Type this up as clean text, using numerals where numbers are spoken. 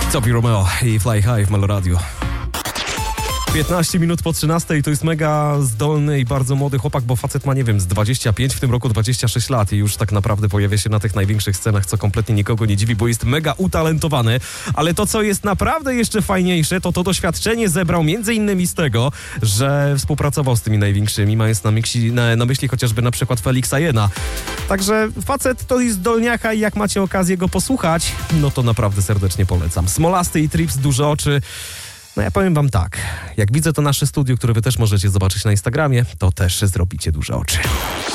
Topi Romeo i Fly High w Meloradio. 15 minut po 13 to jest mega zdolny i bardzo młody chłopak, bo facet ma, nie wiem, z 25, w tym roku 26 lat i już tak naprawdę pojawia się na tych największych scenach, co kompletnie nikogo nie dziwi, bo jest mega utalentowany. Ale to, co jest naprawdę jeszcze fajniejsze, to doświadczenie zebrał między innymi z tego, że współpracował z tymi największymi, mając na myśli chociażby na przykład Felixa Jena. Także facet to jest zdolniaka i jak macie okazję go posłuchać, no to naprawdę serdecznie polecam. Smolasty i Trips, Duże Oczy. No ja powiem wam tak, jak widzę to nasze studio, które wy też możecie zobaczyć na Instagramie, to też zrobicie duże oczy.